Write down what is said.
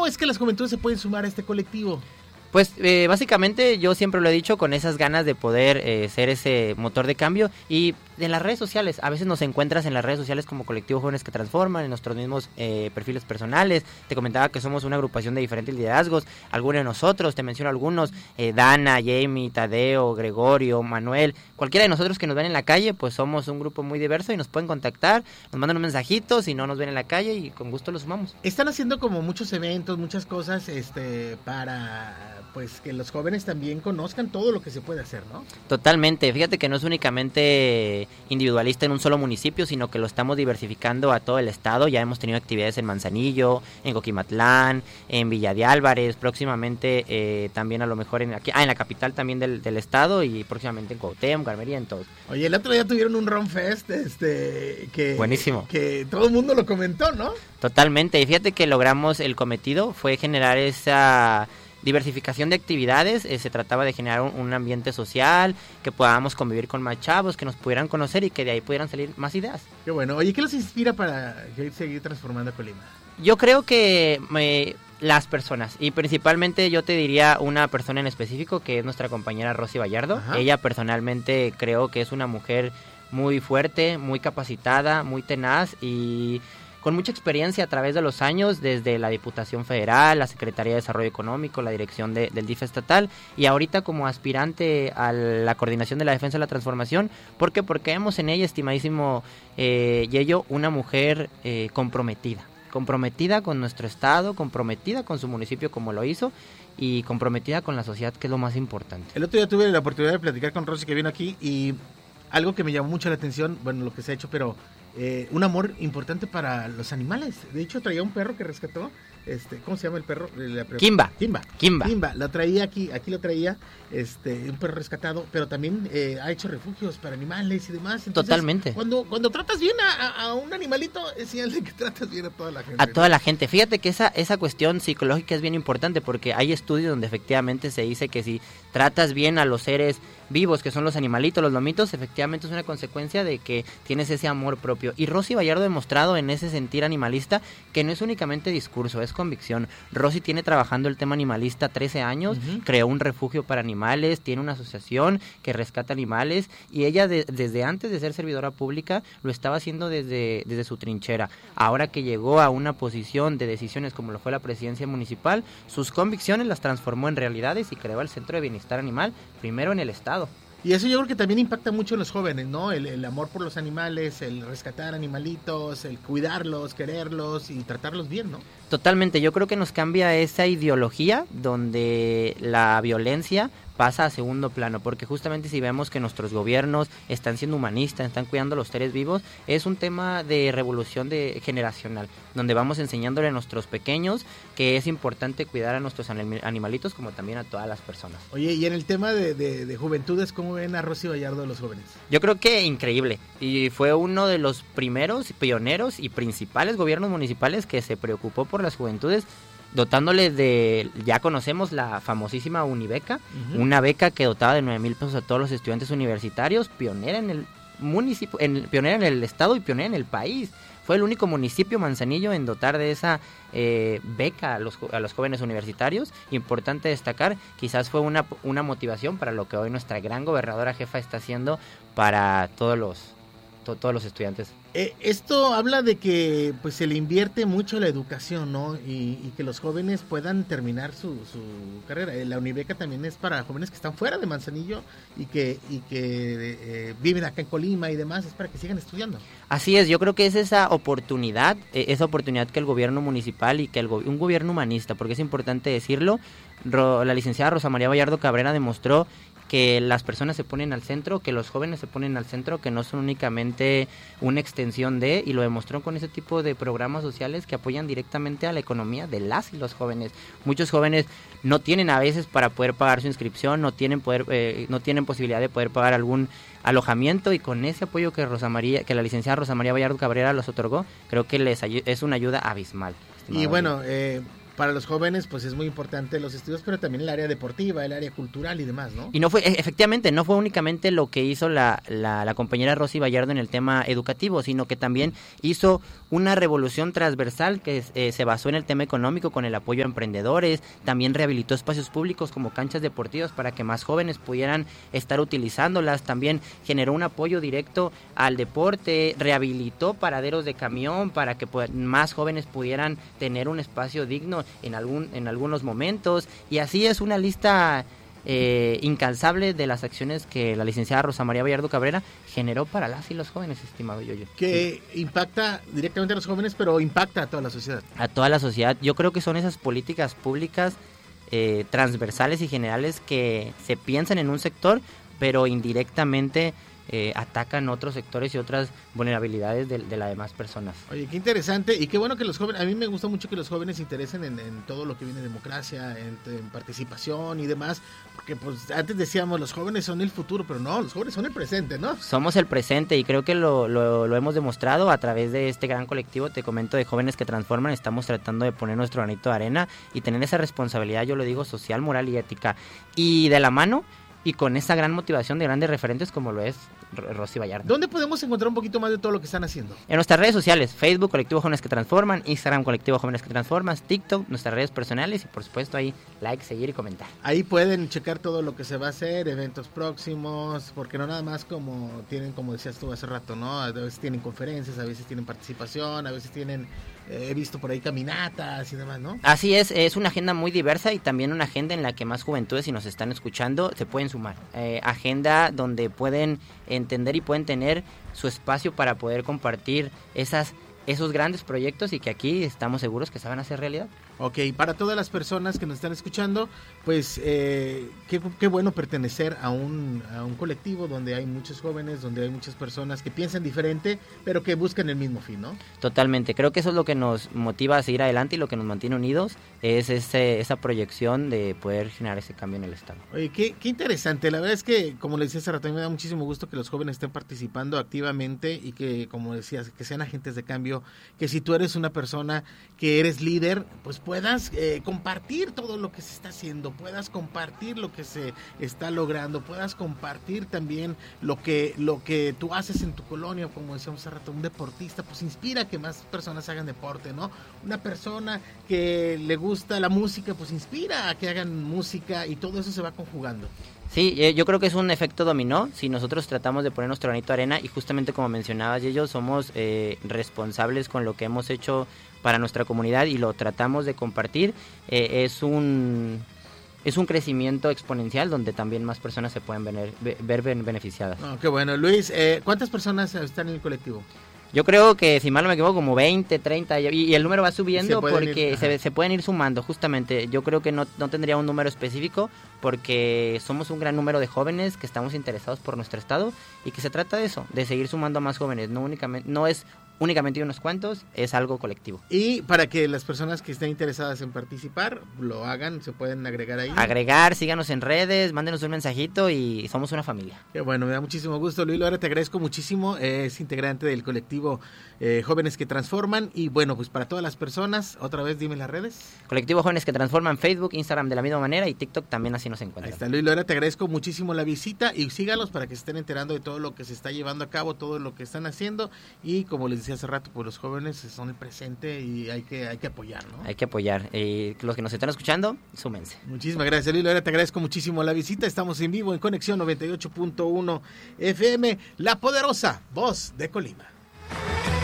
¿Cómo es que las juventudes se pueden sumar a este colectivo? Pues básicamente yo siempre lo he dicho, con esas ganas de poder ser ese motor de cambio, y en las redes sociales, a veces nos encuentras en las redes sociales como Colectivo Jóvenes que Transforman, en nuestros mismos perfiles personales. Te comentaba que somos una agrupación de diferentes liderazgos, algunos de nosotros, te menciono algunos, Dana, Jamie, Tadeo, Gregorio, Manuel, cualquiera de nosotros que nos ven en la calle, pues somos un grupo muy diverso y nos pueden contactar, nos mandan un mensajito si no nos ven en la calle y con gusto los sumamos. Están haciendo como muchos eventos, muchas cosas para pues que los jóvenes también conozcan todo lo que se puede hacer, ¿no? Totalmente, fíjate que no es únicamente individualista en un solo municipio, sino que lo estamos diversificando a todo el estado. Ya hemos tenido actividades en Manzanillo, en Coquimatlán, en Villa de Álvarez, próximamente también a lo mejor en la capital también del estado, y próximamente en Cuauhtémoc, Garmería, en todo. Oye, el otro día tuvieron un Ron Fest, que buenísimo, que todo el mundo lo comentó, ¿no? Totalmente, y fíjate que logramos el cometido, fue generar esa diversificación de actividades. Se trataba de generar un ambiente social, que podamos convivir con más chavos, que nos pudieran conocer y que de ahí pudieran salir más ideas. Qué bueno. Oye, ¿qué los inspira para seguir transformando Colima? Yo creo que las personas, y principalmente yo te diría una persona en específico, que es nuestra compañera Rosy Vallardo. Ajá. Ella personalmente creo que es una mujer muy fuerte, muy capacitada, muy tenaz y con mucha experiencia a través de los años, desde la Diputación Federal, la Secretaría de Desarrollo Económico, la dirección del DIF estatal, y ahorita como aspirante a la coordinación de la defensa de la transformación. ¿Por qué? Porque vemos en ella, estimadísimo Yello, una mujer comprometida con nuestro estado, comprometida con su municipio como lo hizo, y comprometida con la sociedad, que es lo más importante. El otro día tuve la oportunidad de platicar con Rosy, que vino aquí, y algo que me llamó mucho la atención, bueno, lo que se ha hecho, pero un amor importante para los animales. De hecho, traía un perro que rescató, ¿cómo se llama el perro? Kimba. Lo traía aquí lo traía, un perro rescatado, pero también ha hecho refugios para animales y demás. Entonces, totalmente. Cuando tratas bien a un animalito, es señal de que tratas bien a toda la gente. A toda la gente. Fíjate que esa cuestión psicológica es bien importante, porque hay estudios donde efectivamente se dice que si tratas bien a los seres vivos, que son los animalitos, los lomitos, efectivamente es una consecuencia de que tienes ese amor propio. Y Rosy Vallardo ha demostrado en ese sentir animalista que no es únicamente discurso, es convicción. Rosy tiene trabajando el tema animalista 13 años, creó un refugio para animales, tiene una asociación que rescata animales, y ella desde antes de ser servidora pública lo estaba haciendo desde su trinchera. Ahora que llegó a una posición de decisiones como lo fue la presidencia municipal, sus convicciones las transformó en realidades y creó el Centro de Bienestar Animal, primero en el estado. Y eso yo creo que también impacta mucho en los jóvenes, ¿no? El amor por los animales, el rescatar animalitos, el cuidarlos, quererlos y tratarlos bien, ¿no? Totalmente, yo creo que nos cambia esa ideología donde la violencia pasa a segundo plano, porque justamente si vemos que nuestros gobiernos están siendo humanistas, están cuidando los seres vivos, es un tema de revolución generacional, donde vamos enseñándole a nuestros pequeños que es importante cuidar a nuestros animalitos como también a todas las personas. Oye, y en el tema de juventudes, ¿cómo ven a Rosy Vallardo de los jóvenes? Yo creo que increíble, y fue uno de los primeros, pioneros y principales gobiernos municipales que se preocupó por las juventudes, dotándole ya conocemos la famosísima Unibeca, una beca que dotaba de 9,000 pesos a todos los estudiantes universitarios, pionera en el municipio, pionera en el estado y pionera en el país. Fue el único municipio, Manzanillo, en dotar de esa beca a los jóvenes universitarios. Importante destacar, quizás fue una motivación para lo que hoy nuestra gran gobernadora jefa está haciendo para todos los estudiantes. Esto habla de que pues se le invierte mucho la educación, ¿no? Y que los jóvenes puedan terminar su carrera. La Unibeca también es para jóvenes que están fuera de Manzanillo y que viven acá en Colima y demás, es para que sigan estudiando. Así es, yo creo que es esa oportunidad que el gobierno municipal y que un gobierno humanista, porque es importante decirlo, la licenciada Rosa María Vallardo Cabrera demostró que las personas se ponen al centro, que los jóvenes se ponen al centro, que no son únicamente una extensión de, y lo demostró con ese tipo de programas sociales que apoyan directamente a la economía de las y los jóvenes. Muchos jóvenes no tienen a veces para poder pagar su inscripción, no tienen posibilidad de poder pagar algún alojamiento, y con ese apoyo que la licenciada Rosa María Vallardo Cabrera los otorgó, creo que es una ayuda abismal. Y bueno, para los jóvenes pues es muy importante los estudios, pero también el área deportiva, el área cultural y demás, ¿no? Y no fue, efectivamente, no fue únicamente lo que hizo la compañera Rosy Vallardo en el tema educativo, sino que también hizo una revolución transversal que se basó en el tema económico con el apoyo a emprendedores, también rehabilitó espacios públicos como canchas deportivas para que más jóvenes pudieran estar utilizándolas, también generó un apoyo directo al deporte, rehabilitó paraderos de camión para que más jóvenes pudieran tener un espacio digno en algunos momentos, y así es una lista incansable de las acciones que la licenciada Rosa María Vallardo Cabrera generó para las y los jóvenes, estimado Yoyo. Que impacta directamente a los jóvenes, pero impacta a toda la sociedad. A toda la sociedad. Yo creo que son esas políticas públicas transversales y generales que se piensan en un sector, pero indirectamente atacan otros sectores y otras vulnerabilidades de las demás personas. Oye, qué interesante y qué bueno que los jóvenes, a mí me gusta mucho que los jóvenes se interesen en todo lo que viene de democracia, en participación y demás, porque pues antes decíamos los jóvenes son el futuro, pero no, los jóvenes son el presente, ¿no? Somos el presente y creo que lo hemos demostrado a través de este gran colectivo, te comento, de Jóvenes que Transforman. Estamos tratando de poner nuestro granito de arena y tener esa responsabilidad, yo lo digo, social, moral y ética, y de la mano y con esa gran motivación de grandes referentes como lo es Rosy Vallardo. ¿Dónde podemos encontrar un poquito más de todo lo que están haciendo? En nuestras redes sociales, Facebook, Colectivo Jóvenes que Transforman, Instagram, Colectivo Jóvenes que Transforman, TikTok, nuestras redes personales y por supuesto ahí like, seguir y comentar. Ahí pueden checar todo lo que se va a hacer, eventos próximos, porque no nada más como tienen, como decías tú hace rato, ¿no? A veces tienen conferencias, a veces tienen participación, a veces tienen, he visto por ahí caminatas y demás, ¿no? Así es una agenda muy diversa y también una agenda en la que más juventudes, si nos están escuchando, se pueden sumar. Agenda donde pueden entender y pueden tener su espacio para poder compartir esos grandes proyectos y que aquí estamos seguros que se van a hacer realidad. Ok, para todas las personas que nos están escuchando, pues qué bueno pertenecer a un colectivo donde hay muchos jóvenes, donde hay muchas personas que piensan diferente, pero que buscan el mismo fin, ¿no? Totalmente, creo que eso es lo que nos motiva a seguir adelante y lo que nos mantiene unidos, es esa proyección de poder generar ese cambio en el Estado. Oye, qué interesante, la verdad es que, como le decía hace rato, a mí me da muchísimo gusto que los jóvenes estén participando activamente y que, como decías, que sean agentes de cambio, que si tú eres una persona que eres líder, pues puedas compartir todo lo que se está haciendo, puedas compartir lo que se está logrando, puedas compartir también lo que tú haces en tu colonia, como decíamos hace rato, un deportista, pues inspira a que más personas hagan deporte, ¿no? Una persona que le gusta la música, pues inspira a que hagan música y todo eso se va conjugando. Sí, yo creo que es un efecto dominó, si nosotros tratamos de poner nuestro granito de arena y justamente como mencionabas, ellos somos responsables con lo que hemos hecho para nuestra comunidad y lo tratamos de compartir, es un crecimiento exponencial donde también más personas se pueden ver beneficiadas. Oh, qué bueno. Luis, ¿cuántas personas están en el colectivo? Yo creo que, si mal no me equivoco, como 20, 30, y el número va subiendo porque se pueden ir sumando, justamente. Yo creo que no tendría un número específico porque somos un gran número de jóvenes que estamos interesados por nuestro estado y que se trata de eso, de seguir sumando a más jóvenes. No es únicamente unos cuantos, es algo colectivo. Y para que las personas que estén interesadas en participar lo hagan, se pueden agregar ahí. Síganos en redes, mándenos un mensajito y somos una familia. Qué bueno, me da muchísimo gusto, Luis. Ahora te agradezco muchísimo, es integrante del colectivo Jóvenes que Transforman y bueno, pues para todas las personas, otra vez dime las redes. Colectivo Jóvenes que Transforman, Facebook, Instagram de la misma manera y TikTok también así nos encuentran. Ahí está, Luis Lora, te agradezco muchísimo la visita y sígalos para que se estén enterando de todo lo que se está llevando a cabo, todo lo que están haciendo y como les decía hace rato, pues los jóvenes son el presente y hay que apoyar, ¿no? Hay que apoyar. Los que nos están escuchando, súmense. Muchísimas gracias, Luis Lora, te agradezco muchísimo la visita. Estamos en vivo en Conexión 98.1 FM, la poderosa voz de Colima.